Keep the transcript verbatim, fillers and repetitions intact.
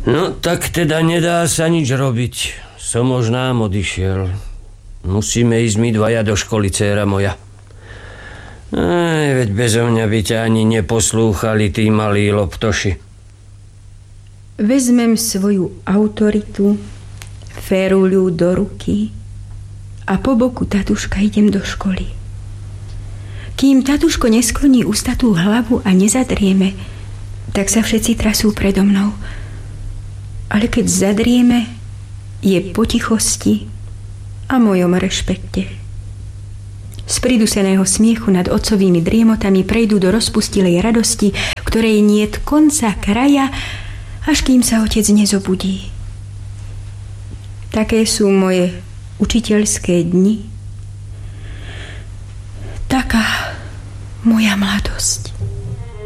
No tak teda nedá sa nič robiť. Somož nám odišiel. Musíme ísť my dvaja do školy, dcéra moja. Aj, veď bezo mňa by ťa ani neposlúchali tí malí loptoši. Vezmem svoju autoritu, feruľu do ruky a po boku tatuška idem do školy. Kým tatuško neskloní ústatú hlavu a nezadrieme, tak sa všetci trasú predo mnou. Ale keď zadrieme, je po tichosti a mojom rešpekte. Z priduseného smiechu nad otcovými driemotami prejdú do rozpustilej radosti, ktorej niet konca kraja, až kým sa otec nezobudí. Také sú moje učiteľské dni. Taká moja mladosť.